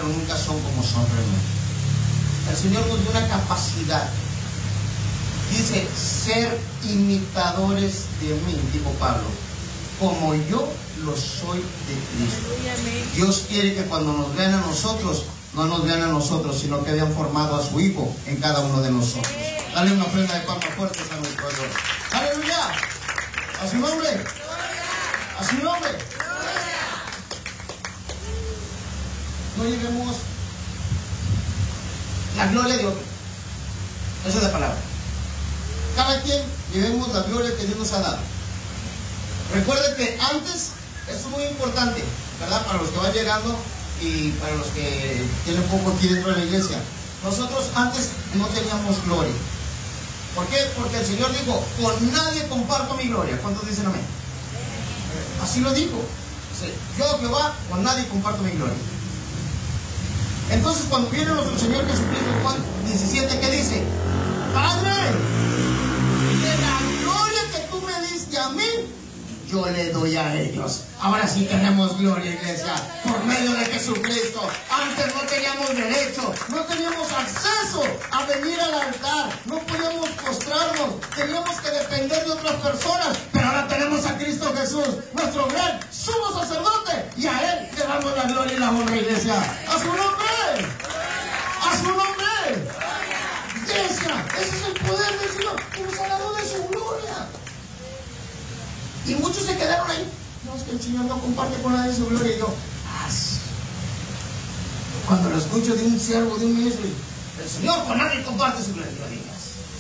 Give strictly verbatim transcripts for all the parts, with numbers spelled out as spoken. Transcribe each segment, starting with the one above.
pero nunca son como son realmente. El Señor nos dio una capacidad. Dice, ser imitadores de mí, dijo Pablo, como yo lo soy de Cristo. Dios quiere que cuando nos vean a nosotros, no nos vean a nosotros, sino que hayan formado a su Hijo en cada uno de nosotros. Dale una ofrenda de palmas fuertes a nuestro Dios. ¡Aleluya! ¡A su nombre! ¡A su nombre! No llevemos la gloria de otro. Esa es la palabra. Cada quien llevemos la gloria que Dios nos ha dado. Recuerden que antes, esto es muy importante, ¿verdad? Para los que van llegando y para los que tienen poco aquí dentro de la iglesia. Nosotros antes no teníamos gloria. ¿Por qué? Porque el Señor dijo, con nadie comparto mi gloria. ¿Cuántos dicen amén? Así lo dijo. Dice, yo Jehová, con nadie comparto mi gloria. Entonces cuando viene nuestro Señor Jesucristo, Juan diecisiete, ¿qué dice? Padre, de la gloria que tú me diste a mí, yo le doy a ellos. Ahora sí tenemos gloria, iglesia, por medio de Jesucristo. Antes no teníamos derecho, no teníamos acceso a venir al altar, no podíamos postrarnos, teníamos que depender de otras personas, pero ahora tenemos a Cristo Jesús, nuestro gran sumo sacerdote, y a Él le damos la gloria y la honra, iglesia. ¡A su nombre! ¡A su nombre! Iglesia, ese es el poder del Señor, que nos ha dado de su gloria. Y muchos se quedaron ahí. No, es que el Señor no comparte con nadie su gloria. Y yo, ah, cuando lo escucho de un siervo, de un ministro, el Señor con nadie comparte su gloria. Yo digo,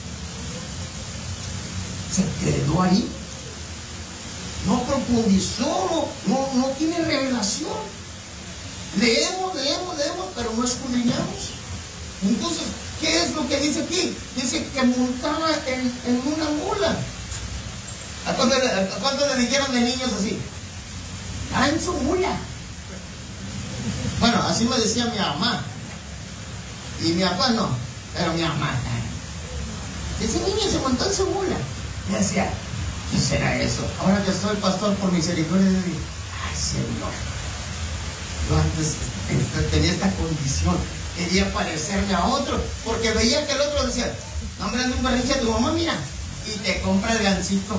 se quedó ahí. No profundizó, no, no tiene revelación. Leemos, leemos, leemos, pero no escudriñamos. Entonces, ¿qué es lo que dice aquí? Dice que montaba en, en una mula. ¿A cuánto, a cuánto le dijeron de niños así? Ah, en su mula. Bueno, así me decía mi mamá. Y mi papá no, pero mi mamá. Ese niño se montó en su mula. Y decía, ¿qué será eso? Ahora que soy pastor por misericordia de Dios. Ay, Señor. Yo antes tenía esta condición. Quería parecerme a otro. Porque veía que el otro decía, no me dando un berrinche a tu mamá, mira. Y te compra el gancito.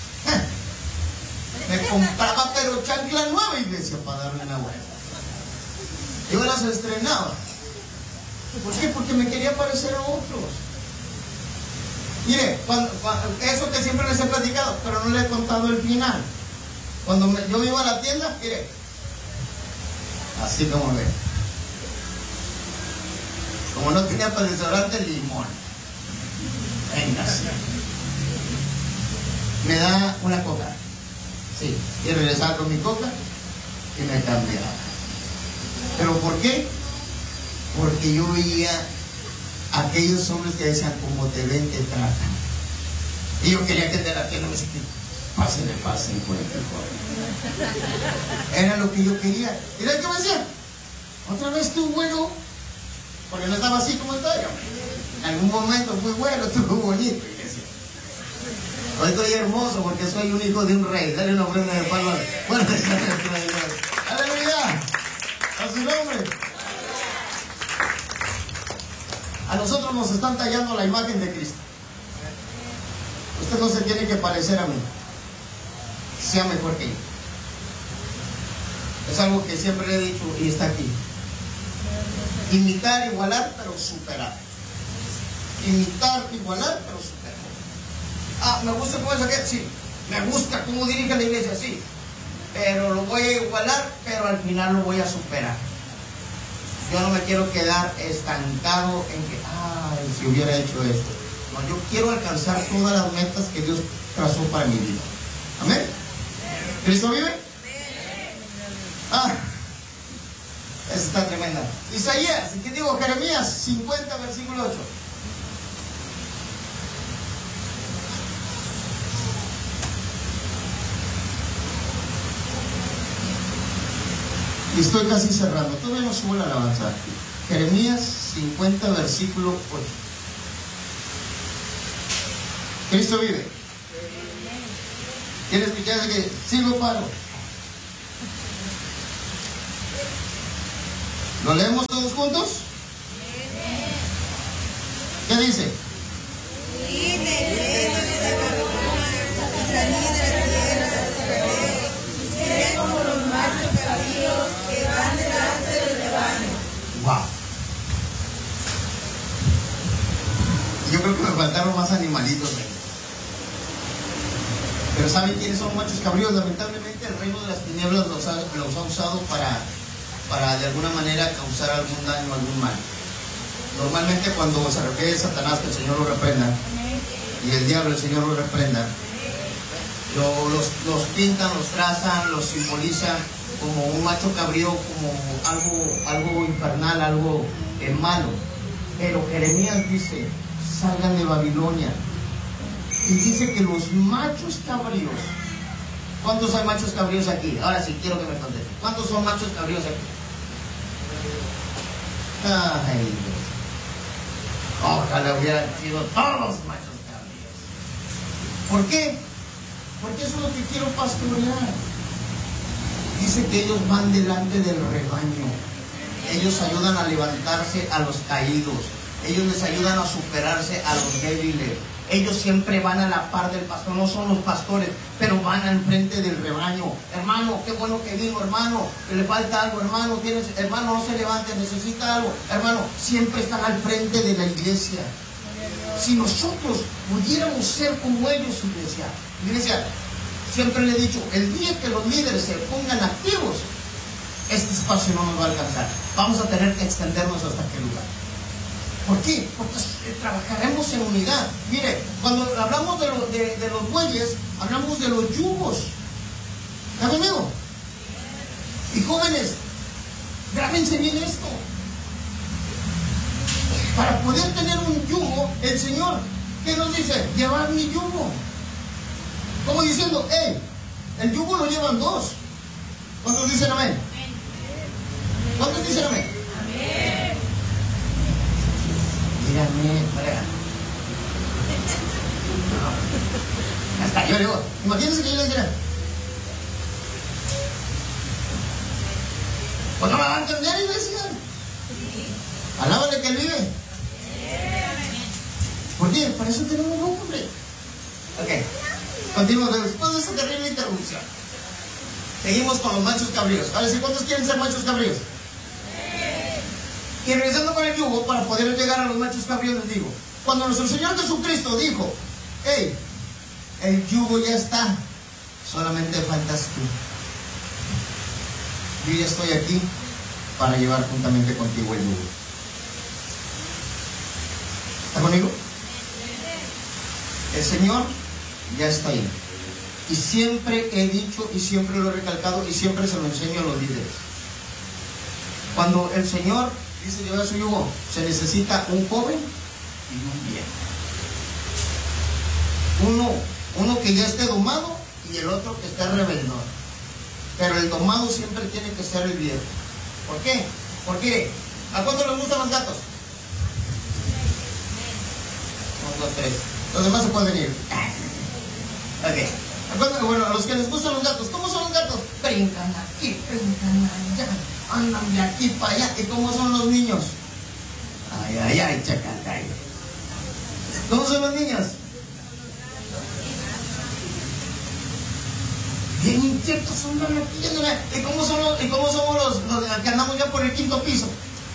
Me compraba pero chancla nueva, iglesia, para darle una vuelta. Yo las estrenaba. ¿Por qué? Porque me quería parecer a otros. Mire, cuando, cuando, eso que siempre les he platicado, pero no les he contado el final. Cuando me, yo iba a la tienda, mire, así como ve. Como no tenía para desodorante, limón. Venga, así. Me da una coca. Sí, y regresaba con mi coca y me cambiaba. ¿Pero por qué? Porque yo veía a aquellos hombres que decían, como te ven, te tratan. Y yo quería que te la tienda me decía, pásenle, pásenle por el joven. Era lo que yo quería. ¿Y era que me decía? Otra vez tú, bueno, porque no estaba así como estoy. En algún momento fui bueno, estuvo bonito. Hoy estoy hermoso porque soy un hijo de un rey. Dale una ofrenda de palmas. Bueno, aleluya. A su nombre. A nosotros nos están tallando la imagen de Cristo. Usted no se tiene que parecer a mí. Sea mejor que yo. Es algo que siempre le he dicho y está aquí. Imitar, igualar, pero superar. Imitar, igualar, pero superar. Ah, me gusta cómo es aquel, sí. Me gusta cómo dirige la iglesia, sí. Pero lo voy a igualar, pero al final lo voy a superar. Yo no me quiero quedar estancado en que, ay, si hubiera hecho esto. No, yo quiero alcanzar todas las metas que Dios trazó para mi vida. ¿Amén? ¿Cristo vive? Ah, esa está tremenda. Isaías, ¿qué digo? Jeremías cincuenta, versículo ocho. Y estoy casi cerrando. Todavía no subo la alabanza. Jeremías cincuenta, versículo ocho. Cristo vive. ¿Quieres escuchar que sigo paro? ¿Lo leemos todos juntos? ¿Qué dice? Como los machos cabríos que van delante del rebaño. Wow. Yo creo que me faltaron más animalitos ahí. Pero ¿saben quiénes son machos cabríos? Lamentablemente el reino de las tinieblas los ha, los ha usado para, para de alguna manera causar algún daño, algún mal. Normalmente cuando se refiere a Satanás, que el Señor lo reprenda, y el diablo, el Señor lo reprenda, lo, los, los pintan, los trazan, los simbolizan como un macho cabrío, como algo, algo infernal, algo eh, malo. Pero Jeremías dice, salgan de Babilonia. Y dice que los machos cabríos, ¿cuántos hay machos cabríos aquí? Ahora sí quiero que me contesten. ¿Cuántos son machos cabríos aquí? Ay, Dios. Ojalá hubieran sido todos machos cabríos. ¿Por qué? Porque eso es lo que quiero pastorear. Dice que ellos van delante del rebaño. Ellos ayudan a levantarse a los caídos. Ellos les ayudan a superarse a los débiles. Ellos siempre van a la par del pastor. No son los pastores, pero van al frente del rebaño. Hermano, qué bueno que vino, hermano. Que le falta algo, hermano. Tienes, hermano, no se levante, necesita algo. Hermano, siempre están al frente de la iglesia. Si nosotros pudiéramos ser como ellos, iglesia, iglesia, siempre le he dicho, el día que los líderes se pongan activos, este espacio no nos va a alcanzar. Vamos a tener que extendernos hasta aquel lugar. ¿Por qué? Porque trabajaremos en unidad. Mire, cuando hablamos de, lo, de, de los bueyes, hablamos de los yugos. ¿Está conmigo? Y jóvenes, grábense bien esto. Para poder tener un yugo, el Señor, ¿qué nos dice? Llevar mi yugo. Como diciendo, hey, el yugo lo llevan dos. ¿Cuántos dicen amén? ¿Cuántos dicen amén? Amén. Mírame, frega. No. Hasta yo digo, imagínense que yo les dijera, pues no me van a entender, iglesia. Alábale que él vive. ¿Por qué? Para eso tenemos un hombre. Ok, continuamos después de esa terrible interrupción. Seguimos con los machos cabríos. A ver si cuántos quieren ser machos cabríos. Y regresando con el yugo, para poder llegar a los machos cabríos, les digo, cuando nuestro Señor Jesucristo dijo, hey, el yugo ya está, solamente faltas tú. Yo ya estoy aquí para llevar juntamente contigo el yugo. ¿Está conmigo? El Señor ya está ahí. Y siempre he dicho y siempre lo he recalcado y siempre se lo enseño a los líderes. Cuando el Señor dice llevar su yugo, se necesita un joven y un viejo. Uno, uno que ya esté domado y el otro que esté rebeldor. Pero el domado siempre tiene que ser el viejo. ¿Por qué? Porque ¿a cuánto les gustan los gatos? Uno, dos, tres. Los demás se pueden ir. Ok. Bueno, a los que les gustan los gatos, ¿cómo son los gatos? Brincan aquí, brincan allá, andan de aquí para allá. ¿Y cómo son los niños? Ay, ay, ay, chacalay. ¿Cómo son los niños? Bien inquietos, son los niños. ¿Y cómo, son los, ¿Y cómo somos los, los que andamos ya por el quinto piso?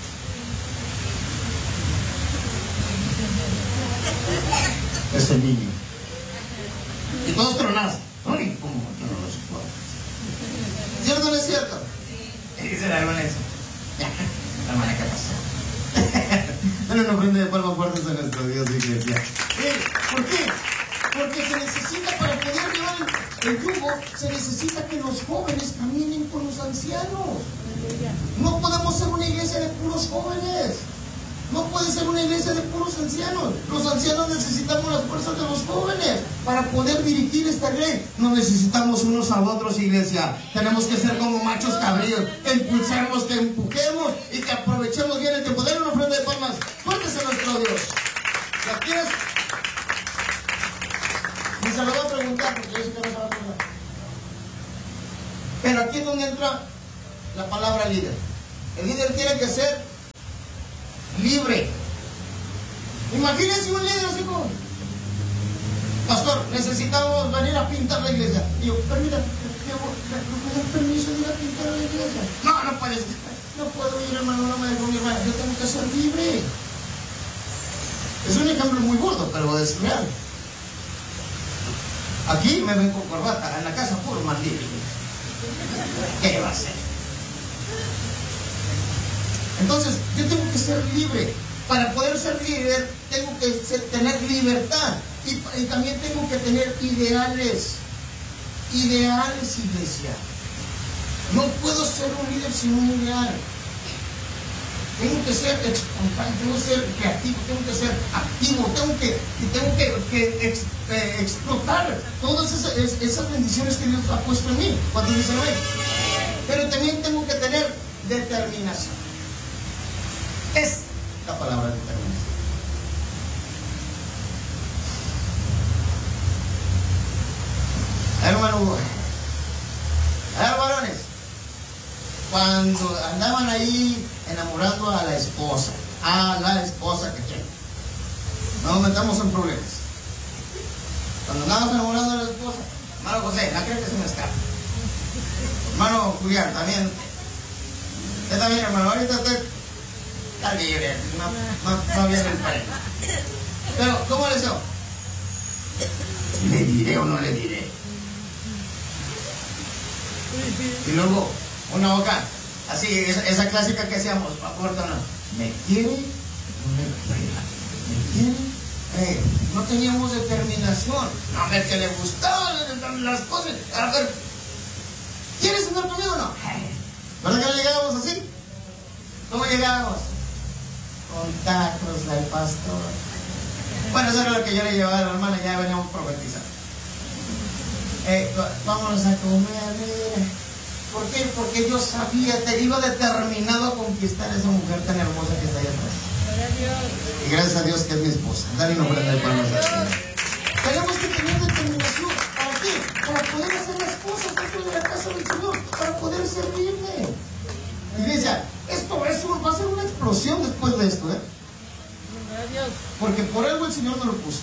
Es el niño. Y todos tronados. Ay, ¿cómo yo no los puedo? ¿Cierto o no es cierto? Sí. Dice la hermana eso. La hermana, ¿qué pasó? Dale una prenda de palmas fuertes a nuestro Dios, iglesia. Eh, ¿Por qué? Porque se necesita, para poder llevar el, el yugo, se necesita que los jóvenes caminen con los ancianos. No podemos ser una iglesia de puros jóvenes. No puede ser una iglesia de puros ancianos. Los ancianos necesitamos las fuerzas de los jóvenes para poder dirigir esta iglesia. No necesitamos unos a otros, iglesia. Tenemos que ser como machos cabríos, que impulsemos, que empujemos y que aprovechemos bien el tiempo. Denle una ofrenda de palmas. Fuertes a nuestro Dios. ¿La quieres? Ni se lo voy a preguntar porque yo sé que no se va a preguntar. Pero aquí es donde entra la palabra líder. El líder tiene que ser libre. Imagínense un líder así como: pastor, necesitamos venir a pintar la iglesia. Y yo, permítame, ¿me das permiso de ir a pintar la iglesia? No, no puedes. No puedo ir, hermano, no me dejo mi hermano. Yo tengo que ser libre. Es un ejemplo muy gordo, pero es real. Aquí me ven con corbata, en la casa puro más libre. ¿Qué va a ser? Entonces, yo tengo que ser libre. Para poder ser líder, tengo que ser, tener libertad. Y, y también tengo que tener ideales. Ideales, iglesia. No puedo ser un líder sin un ideal. Tengo que ser espontáneo, tengo que ser creativo, tengo que ser activo, tengo que, tengo que, que ex, eh, explotar todas esas, esas bendiciones que Dios ha puesto en mí. ¿Cuántos dicen amén? Pero también tengo que tener determinación. Es la palabra determinación. Hermano, a ver, varones, cuando andaban ahí enamorando a la esposa, a la esposa que tiene, no nos metamos en problemas. Cuando andamos enamorando a la esposa, hermano José, no creo que se me escape. Hermano Julián, también. Usted también, hermano, ahorita usted está libre, no, no, no viene el freno. Pero, ¿cómo le hizo? ¿Le diré o no le diré? Y luego, una boca, así, esa, esa clásica que hacíamos, aporta, no. ¿Me quiere o no me quiere? ¿Me quiere? Eh, no teníamos determinación. No, a ver, que le gustaban las cosas. A ver, ¿quieres andar conmigo o no? ¿Verdad que no llegábamos así? ¿Cómo llegábamos? Con tacos del pastor. Bueno, eso era lo que yo le llevaba a la hermana, ya veníamos profetizando. Eh, vámonos a comer, mira. ¿Por qué? Porque yo sabía, te iba determinado a conquistar a esa mujer tan hermosa que está allá atrás. Y gracias a Dios que es mi esposa. Dale una ofrenda de palmas al Señor. Tenemos que tener determinación. ¿Para qué? Para poder hacer las cosas dentro de la casa del Señor. Para poder servirle. Iglesia, esto es, va a ser una explosión después de esto, ¿eh? Porque por algo el Señor nos lo puso.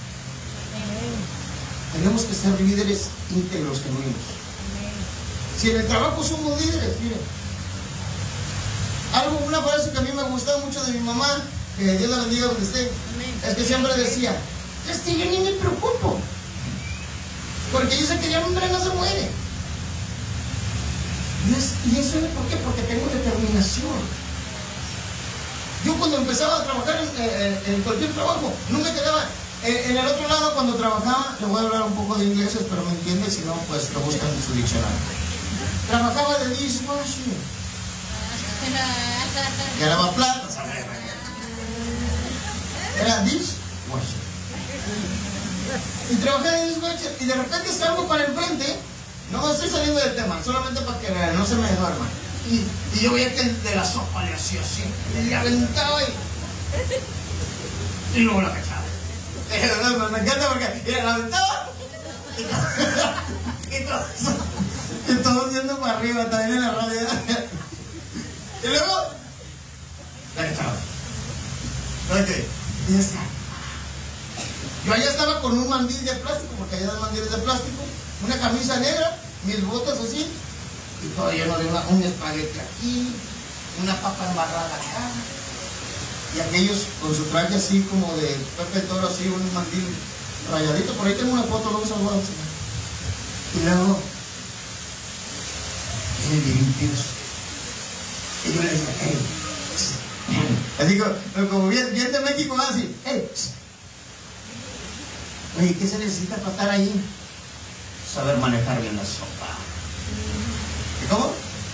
Tenemos que ser líderes íntegros, genuinos. Si en el trabajo somos líderes, miren. Algo, una frase que a mí me gustaba mucho de mi mamá, que Dios la bendiga donde esté, es que siempre decía: es que yo ni me preocupo, porque yo sé que el hombre no se muere. Y, es, y eso es ¿por qué? Porque tengo determinación. Yo cuando empezaba a trabajar en, en, en cualquier trabajo, no me quedaba. En, en el otro lado, cuando trabajaba, le voy a hablar un poco de inglés, pero me entiende, si no, pues lo buscan en su diccionario. Trabajaba de dishwasher. Que era platos, era dishwasher. Y trabajé de dishwasher y de repente salgo para enfrente. No estoy saliendo del tema, solamente para que vean, no se me duerman. Y, y yo veía que el de la sopa le hacía así, le aventaba y, y luego la cachaba. Me encanta porque mira, la aventaba y todo, y todo yendo para arriba, también en la radio. Y luego la cachaba. Okay. Y decía, yo allá estaba con un mandil de plástico, porque allá hay mandiles de plástico, una camisa negra, mis botas así, y todo lleno de una, un espagueti aquí, una papa embarrada acá, y aquellos con su traje así como de Pepe Toro, así, un mandil rayadito. Por ahí tengo una foto, luego se lo voy a enseñar. Y luego, bien limpios. Y yo le decía, hey, así como, como bien, bien de México, así, hey, oye, ¿qué se necesita para estar ahí? Saber manejar bien la sopa. ¿Y cómo?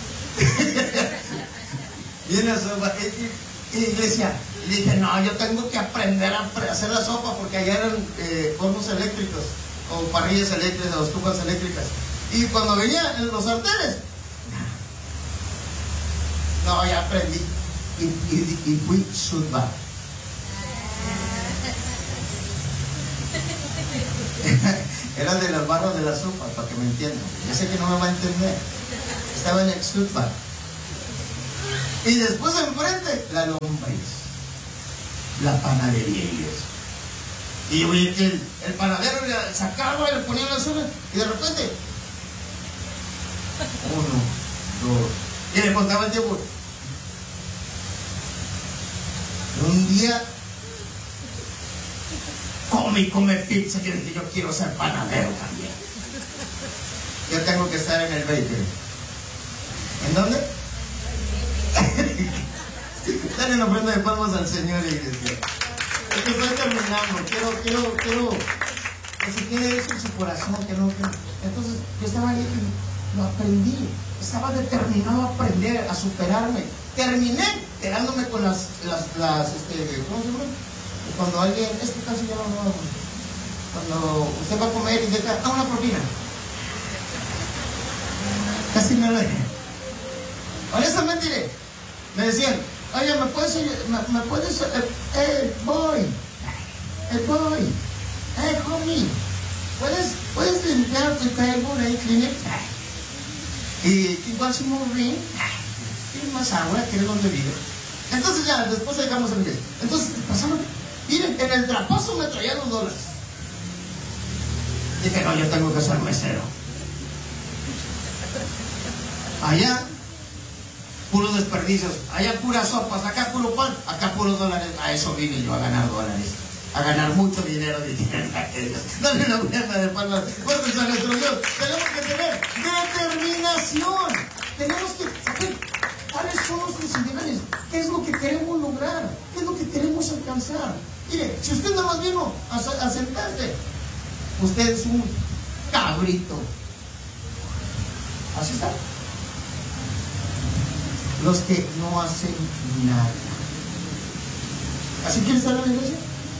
Bien la sopa. Y, y, y decía, y dije, no, yo tengo que aprender a hacer la sopa, porque allá eran eh, hornos eléctricos, o parrillas eléctricas, o estufas eléctricas. Y cuando venían los sartenes, no, ya aprendí. Y, y, y fui sudbar. Era de las barras de la sopa, para que me entiendan. Ya sé que no me va a entender. Estaba en el sudbar. Y después enfrente, la lombriz, la panadería y eso. Y yo vi que el, el panadero le sacaba, le ponía la azúcar, y de repente, uno, dos, y le contaba el tiempo. Un día, come y come pizza, que dije, yo quiero ser panadero también. Yo tengo que estar en el bakery. ¿En dónde? Dale una ofrenda de palmas al Señor, iglesia. Es que estoy terminando. Quiero, quiero, quiero. Que se quede eso en su corazón. Que no, que... Entonces, yo estaba ahí y lo aprendí. Estaba determinado a aprender, a superarme. Terminé quedándome con las, las, las, este, ¿cómo se llama? Cuando alguien, este caso ya no, cuando usted va a comer y deja, ah, una propina. Casi me lo dejé. Honestamente, diré, me decían, oye, ¿me puedes, me, me puedes, eh, eh, boy, eh, boy, eh, homie, ¿puedes, puedes limpiar tu table ahí, clean? Y igual si no ring, ¿quieres más agua? ¿Quieres donde vive? Entonces ya, después dejamos el inglés. Entonces, pasaron, miren, en el trapazo me traían los dólares. Dije, no, yo tengo que ser mesero. Allá, puros desperdicios, allá puras sopas, acá puro pan, acá puros dólares. A eso vine yo, a ganar dólares, a ganar mucho dinero. Dale una buena de palmas fuertes a nuestro Dios. Tenemos que tener determinación. Tenemos que saber cuáles son nuestros ideales, qué es lo que queremos lograr, qué es lo que queremos alcanzar. Mire, si usted nada más vino a, a sentarse, usted es un cabrito. Así está. Los que no hacen nada. ¿Así quiere estar en la iglesia?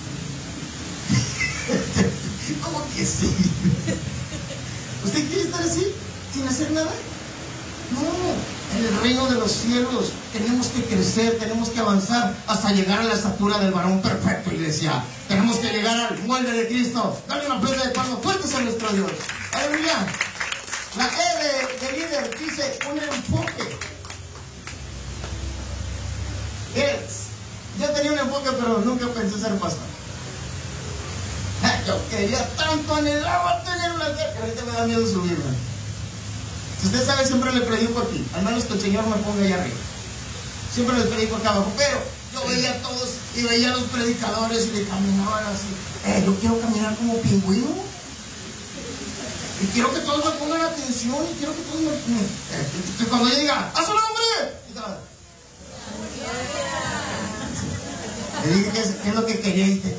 ¿Cómo que sí? ¿Usted quiere estar así? ¿Sin hacer nada? No, en el reino de los cielos tenemos que crecer, tenemos que avanzar hasta llegar a la estatura del varón perfecto, iglesia. Tenemos que llegar al molde de Cristo. Dale una prenda de palmas fuertes a nuestro Dios. Aleluya. La E de, de líder dice un enfoque. Es, yo tenía un enfoque, pero nunca pensé ser pastor. Yo quería tanto, anhelaba tener una cerca. Ahorita me da miedo subirme. Si usted sabe, siempre le predico aquí. Al menos que el Señor me ponga allá arriba. Siempre les predico acá abajo. Pero yo veía a todos y veía a los predicadores y le caminaban así. Eh, yo quiero caminar como pingüino. Y quiero que todos me pongan atención. Y quiero que todos me... Eh, que cuando yo diga, ¡a su nombre! Y tal. Le dije qué es, qué es lo que quería y te...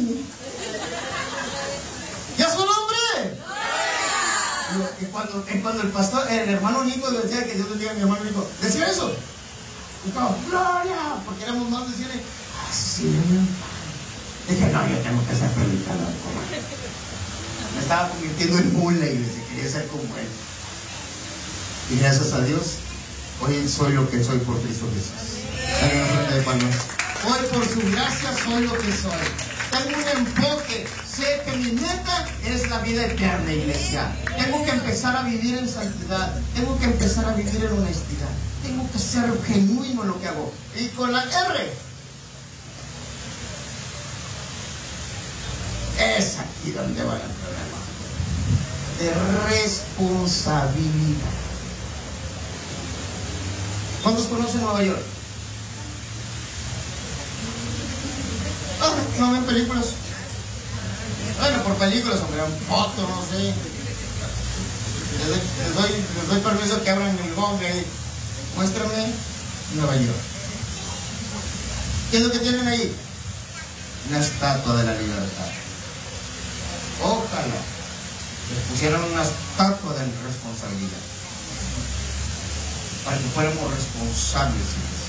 ¿Y a su nombre? Y cuando, y cuando el pastor, el hermano Nico decía que Dios bendiga a mi hermano Nico, decía eso. Y como, ¡Gloria! Porque éramos más, decían, así. Dije, no, yo tengo que ser predicador como él. Me estaba convirtiendo en mula y les quería ser como él. Y gracias a Dios, hoy soy lo que soy por Cristo Jesús. Dale una ofrenda de palmas. Hoy por su gracia soy lo que soy. Tengo un enfoque. Sé que mi meta es la vida eterna, iglesia. Tengo que empezar a vivir en santidad. Tengo que empezar a vivir en honestidad. Tengo que ser genuino en lo que hago. Y con la R, es aquí donde va el problema. De responsabilidad. ¿Cuántos conocen Nueva York? Ah, ¿no ven películas? Bueno, por películas, hombre, fotos, no sé. Les doy, les doy, les doy permiso que abran el Google. Muéstrame Nueva York. ¿Qué es lo que tienen ahí? Una estatua de la libertad. Ojalá les pusieran una estatua de responsabilidad para que fuéramos responsables.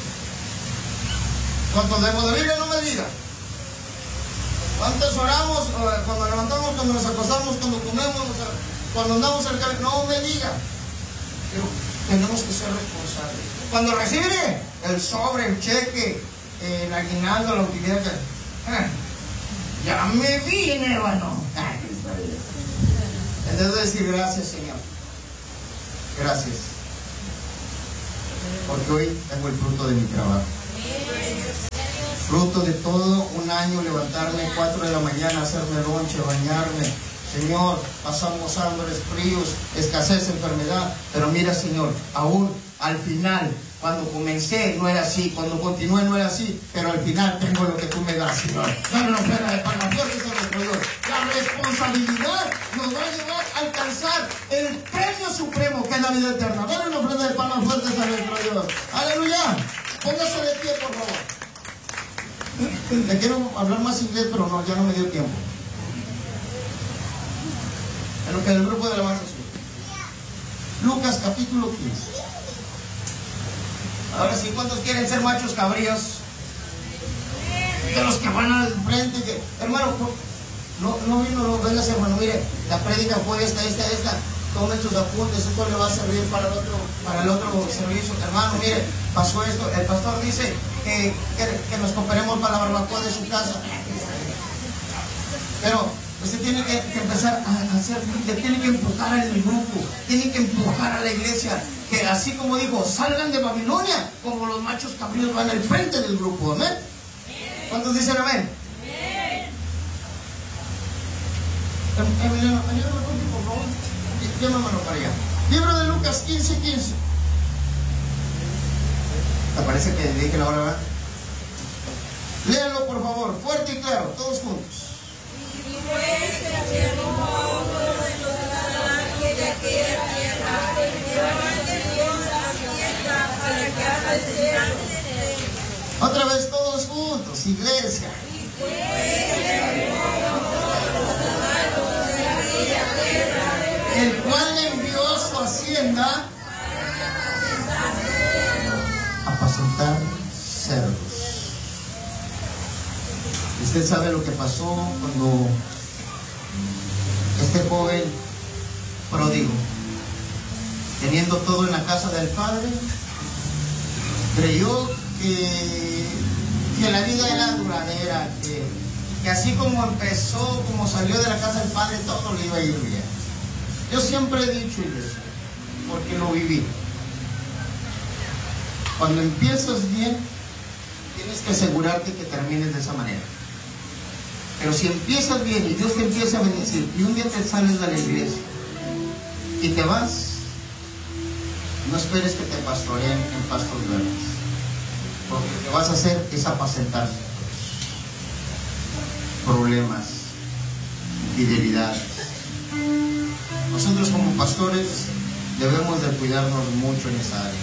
¿Cuántos debemos de Biblia? No me diga. ¿Cuántos oramos cuando levantamos, cuando nos acostamos, cuando comemos, cuando andamos al camino? No me diga. Pero tenemos que ser responsables. Cuando recibe el sobre, el cheque, el aguinaldo, la utilidad, eh, ya me vine, hermano. Entonces decir gracias, Señor. Gracias. porque hoy tengo el fruto de mi trabajo. Fruto de todo un año, levantarme cuatro de la mañana, hacerme lonche, bañarme. Señor, pasamos hambres, fríos, escasez, enfermedad, pero mira, Señor, aún al final, cuando comencé no era así, cuando continué no era así, pero al final tengo lo que tú me das, Señor. Dame una ofrenda de palmas fuertes a nuestro Dios. La responsabilidad nos va a llevar a alcanzar el premio supremo, que es la vida eterna. Dame una ofrenda de palmas fuertes a nuestro Dios. Aleluya. Póngase de pie, por favor. Le quiero hablar más inglés, pero no, ya no me dio tiempo. En lo que el grupo de alabanza sube. Lucas capítulo quince. Ahora sí, ¿cuántos quieren ser machos cabríos? De los que van al frente. Que, hermano, no, no vino, no vengas, hermano. Mire, la prédica fue esta, esta, esta. Tomen sus apuntes, esto le va a servir para el otro, para el otro servicio. Hermano, mire, pasó esto. El pastor dice que, que, que nos cooperemos para la barbacoa de su casa. Pero usted tiene que, que empezar a hacer, tiene que empujar al grupo, tiene que empujar a la iglesia, que así como dijo, salgan de Babilonia, como los machos cabríos van al frente del grupo. ¿Amén? ¿Cuántos dicen amén? Emiliano, ayúdame contigo, por favor. Llámamelo para allá. Libro de Lucas quince, quince. ¿Te parece que dije la hora, verdad? Léanlo, por favor, fuerte y claro, todos juntos. Y fue este anciano a uno de los galanes de aquella tierra, llevaban de Dios a fiesta para que aparecieran en él. Otra vez todos juntos, iglesia. Y fue este el cual le envió a su hacienda a apacentar cerdos. Usted sabe lo que pasó cuando este joven pródigo, teniendo todo en la casa del padre, creyó que, que la vida era duradera, que, que así como empezó, como salió de la casa del padre, todo le iba a ir bien. Yo siempre he dicho, iglesia, porque lo viví. Cuando empiezas bien, tienes que asegurarte que termines de esa manera. Pero si empiezas bien y Dios te empieza a bendecir, y un día te sales de la iglesia y te vas, no esperes que te pastoreen en pastos verdes. Porque lo que vas a hacer es apacentar problemas, infidelidades. Nosotros como pastores debemos de cuidarnos mucho en esa área.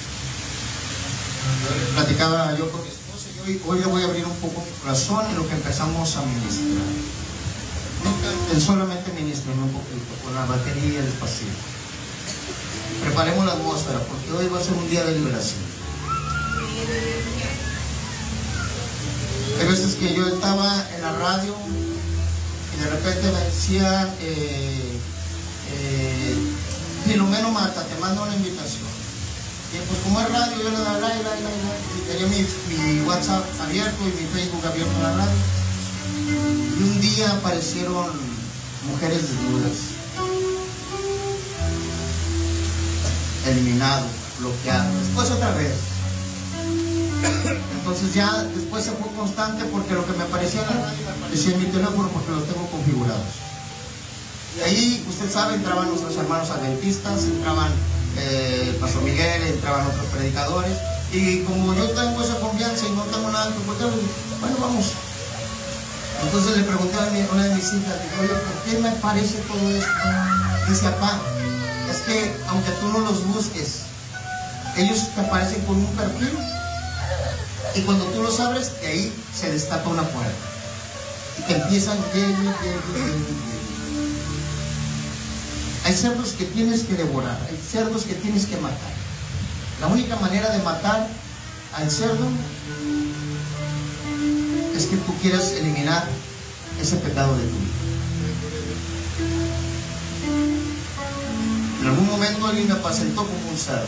Platicaba yo con mi esposa y hoy, hoy le voy a abrir un poco mi corazón en lo que empezamos a ministrar. No solamente ministro, un poquito, con la batería despacito. Preparemos la atmósfera porque hoy va a ser un día de liberación. Hay veces que yo estaba en la radio y de repente me decía eh, eh, Filomeno Mata, te mando una invitación. Y pues como es radio, yo le daba la, la, la, la, y tenía mi, mi WhatsApp abierto y mi Facebook abierto en la radio. Y un día aparecieron mujeres desnudas, eliminado, bloqueado, después otra vez. Entonces ya después se fue constante porque lo que me aparecía en la radio me aparecía en mi teléfono porque lo tengo configurados. Y ahí, usted sabe, entraban nuestros hermanos adventistas, entraban eh, el Pastor Miguel, entraban otros predicadores. Y como yo tengo esa confianza y no tengo nada que ocultar, bueno, vamos. Entonces le pregunté a mi, una de mis hijas, digo, oye, ¿por qué me aparece todo esto? Dice, papá, es que aunque tú no los busques, ellos te aparecen con un perfil. Y cuando tú los abres, de ahí se destapa una puerta. Y te empiezan lleno, lleno, lleno, lleno. Hay cerdos que tienes que devorar, hay cerdos que tienes que matar. La única manera de matar al cerdo es que tú quieras eliminar ese pecado de tu vida. En algún momento alguien me apacentó como un cerdo.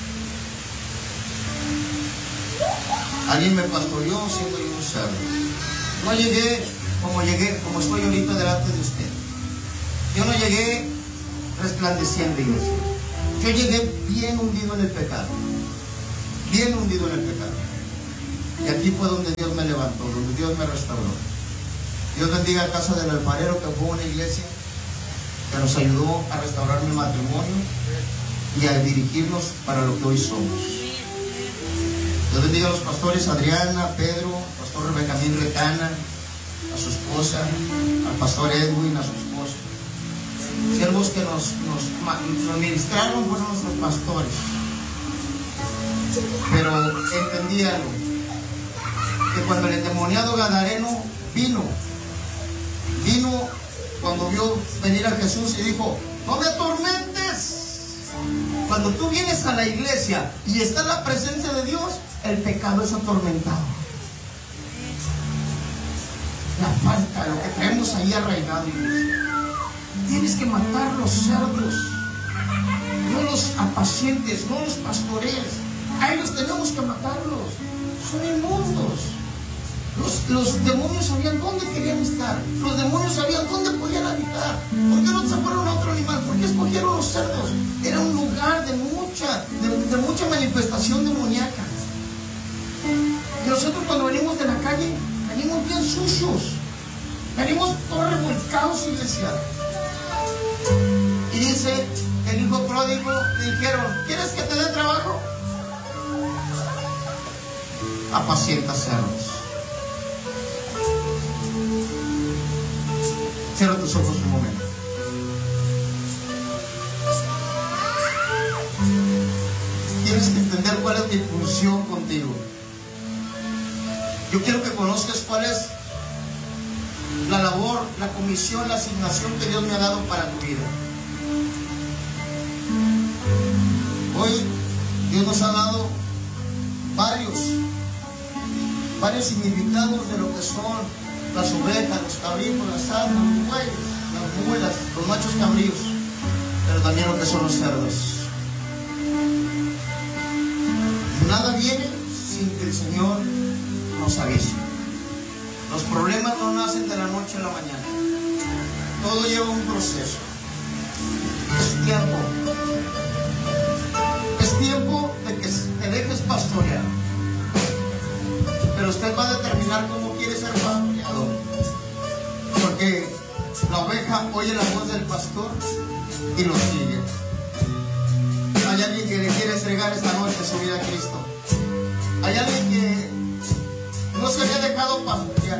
Alguien me pastoreó siendo yo un cerdo. No llegué como llegué, como estoy ahorita delante de usted. Yo no llegué resplandeciendo, iglesia. Yo llegué bien hundido en el pecado. bien hundido en el pecado. Y aquí fue donde Dios me levantó, donde Dios me restauró. Dios bendiga a Casa del Alfarero, que fue una iglesia que nos ayudó a restaurar mi matrimonio y a dirigirnos para lo que hoy somos. Dios bendiga a los pastores Adriana, Pedro, pastor Benjamín Retana, a su esposa, al pastor Edwin, a su esposa. Siervos que nos, nos, nos ministraron fueron nuestros pastores. Pero entendí algo, que cuando el endemoniado gadareno vino, vino cuando vio venir a Jesús y dijo: no me atormentes. Cuando tú vienes a la iglesia y está en la presencia de Dios, el pecado es atormentado. La falta, lo que traemos ahí arraigado, iglesia. Tienes que matar los cerdos, no los apacientes, no los pastorees. A ellos tenemos que matarlos. Son inmundos. Los, los demonios sabían dónde querían estar. Los demonios sabían dónde podían habitar. ¿Por qué no se fueron a otro animal? ¿Por qué escogieron los cerdos? Era un lugar de mucha, de, de mucha manifestación demoníaca. Y nosotros cuando venimos de la calle, venimos bien sucios. Venimos todos revolcados, iglesia. Y dice el hijo pródigo, le dijeron: ¿quieres que te dé trabajo? Apacienta cerdos. Cierra tus ojos un momento. Tienes que entender cuál es mi función contigo. Yo quiero que conozcas cuál es la labor, la comisión, la asignación que Dios me ha dado para tu vida. Hoy Dios nos ha dado varios, varios significados de lo que son las ovejas, los cabritos, las asnas, los bueyes, las mulas, los machos cabríos, pero también lo que son los cerdos. Nada viene sin que el Señor nos avise. Los problemas no nacen de la noche a la mañana. Todo lleva un proceso. Es tiempo. Es tiempo de que te dejes pastorear. Pero usted va a determinar cómo quiere ser pastoreado. Porque la oveja oye la voz del pastor y lo sigue. Hay alguien que le quiere entregar esta noche su vida a Cristo. Hay alguien que no se había dejado pastorear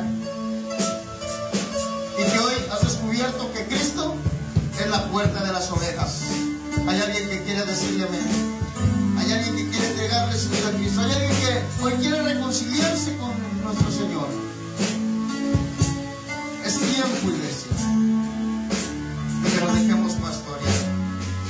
y que hoy has descubierto que Cristo es la puerta de las ovejas. Hay alguien que quiere decirle amén. Hay alguien que quiere entregarle su vida a Cristo. Hay alguien que hoy quiere reconciliarse con nuestro Señor. Es tiempo, iglesia.